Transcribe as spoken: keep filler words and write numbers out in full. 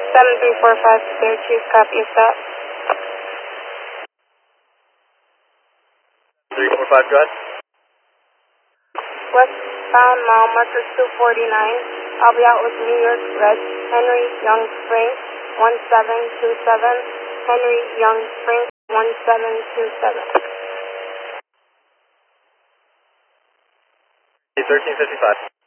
seven three four five, Syracuse, copy of that. three four five, go ahead. Westbound mile marker two forty-nine. I'll be out with New York Red, Henry Young Spring, one seven two seven. Henry Young Spring, one seven two seven. thirteen fifty-five.